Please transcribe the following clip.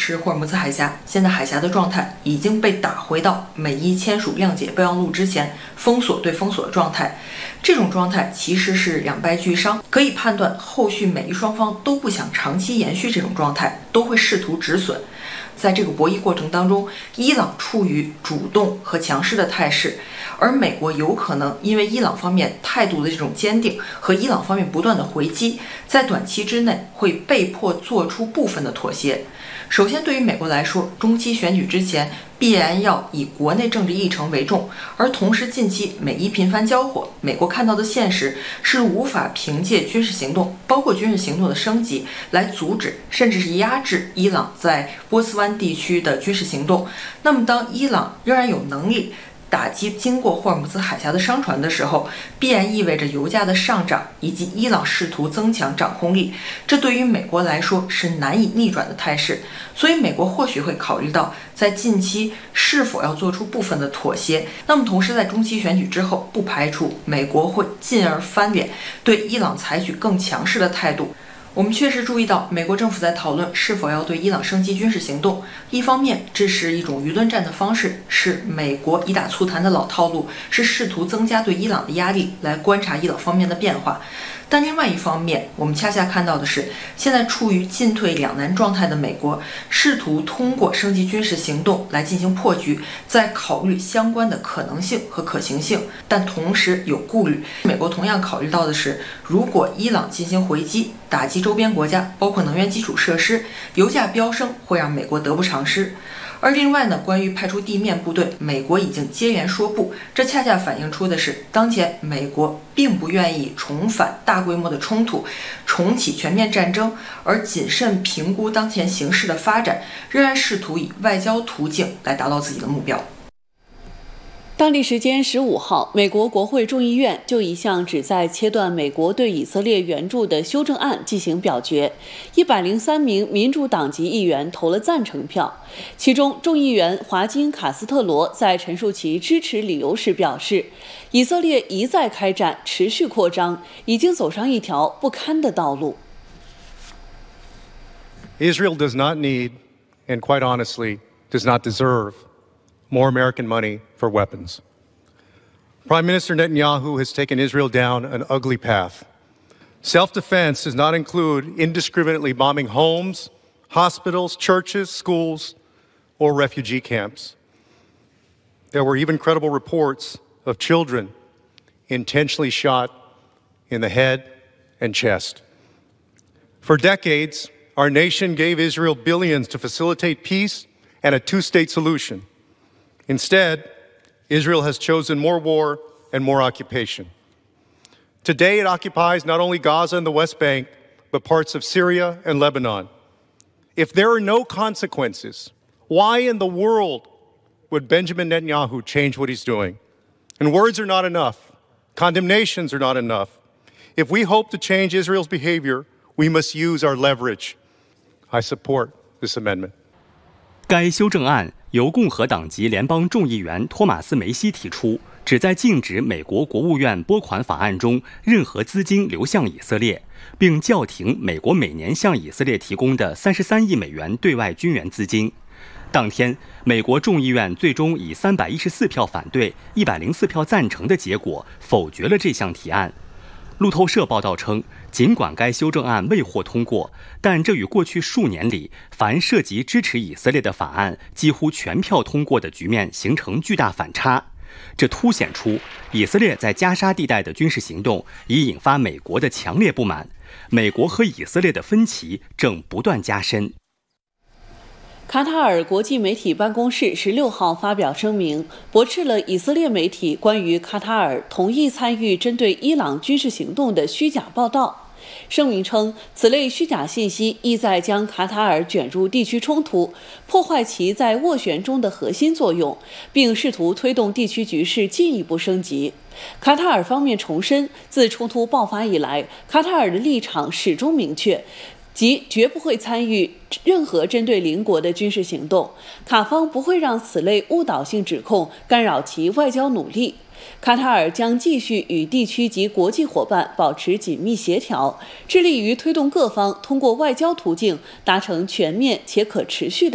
是霍尔木兹海峡，现在海峡的状态已经被打回到美伊签署谅解备忘录之前封锁对封锁的状态。这种状态其实是两败俱伤，可以判断后续美伊双方都不想长期延续这种状态，都会试图止损。在这个博弈过程当中，伊朗处于主动和强势的态势，而美国有可能因为伊朗方面态度的这种坚定和伊朗方面不断的回击，在短期之内会被迫做出部分的妥协。首先，对于美国来说，中期选举之前必然要以国内政治议程为重，而同时近期美伊频繁交火，美国看到的现实是无法凭借军事行动，包括军事行动的升级，来阻止甚至是压制伊朗在波斯湾地区的军事行动。那么，当伊朗仍然有能力打击经过霍尔木兹海峡的商船的时候，必然意味着油价的上涨以及伊朗试图增强掌控力，这对于美国来说是难以逆转的态势。所以美国或许会考虑到在近期是否要做出部分的妥协。那么同时在中期选举之后，不排除美国会进而翻脸，对伊朗采取更强势的态度。我们确实注意到，美国政府在讨论是否要对伊朗升级军事行动。一方面，这是一种舆论战的方式，是美国以打促谈的老套路，是试图增加对伊朗的压力，来观察伊朗方面的变化。但另外一方面，我们恰恰看到的是，现在处于进退两难状态的美国，试图通过升级军事行动来进行破局，在考虑相关的可能性和可行性，但同时有顾虑。美国同样考虑到的是，如果伊朗进行回击，打击周边国家，包括能源基础设施，油价飙升会让美国得不偿失。而另外呢，关于派出地面部队，美国已经接连说不，这恰恰反映出的是，当前美国并不愿意重返大规模的冲突，重启全面战争，而谨慎评估当前形势的发展，仍然试图以外交途径来达到自己的目标。 当地时间15号，美国国会众议院就一项旨在切断美国对以色列援助的修正案进行表决，103名民主党籍议员投了赞成票。其中，众议员华金·卡斯特罗在陈述其支持理由时表示，以色列一再开战，持续扩张，已经走上一条不堪的道路。 Israel does not need, and quite honestly, does not deserve more American money for weapons. Prime Minister Netanyahu has taken Israel down an ugly path. Self-defense does not include indiscriminately bombing homes, hospitals, churches, schools, or refugee camps. There were even credible reports of children intentionally shot in the head and chest. For decades, our nation gave Israel billions to facilitate peace and a two-state solution. Instead, Israel has chosen more war and more occupation. Today, it occupies not only Gaza and the West Bank, but parts of Syria and Lebanon. If there are no consequences, why in the world would Benjamin Netanyahu change what he's doing? And words are not enough. Condemnations are not enough. If we hope to change Israel's behavior, we must use our leverage. I support this amendment. 该修正案由共和党籍联邦众议员托马斯·梅西提出，旨在禁止美国国务院拨款法案中任何资金流向以色列，并叫停美国每年向以色列提供的33亿美元对外军援资金。当天，美国众议院最终以314票反对、104票赞成的结果否决了这项提案。路透社报道称，尽管该修正案未获通过，但这与过去数年里凡涉及支持以色列的法案几乎全票通过的局面形成巨大反差。这凸显出以色列在加沙地带的军事行动已引发美国的强烈不满，美国和以色列的分歧正不断加深。 卡塔尔国际媒体办公室16号发表声明，驳斥了以色列媒体关于卡塔尔同意参与针对伊朗军事行动的虚假报道。声明称，此类虚假信息意在将卡塔尔卷入地区冲突，破坏其在斡旋中的核心作用，并试图推动地区局势进一步升级。卡塔尔方面重申，自冲突爆发以来，卡塔尔的立场始终明确，即绝不会参与任何针对邻国的军事行动，卡方不会让此类误导性指控干扰其外交努力。卡塔尔将继续与地区及国际伙伴保持紧密协调，致力于推动各方通过外交途径达成全面且可持续的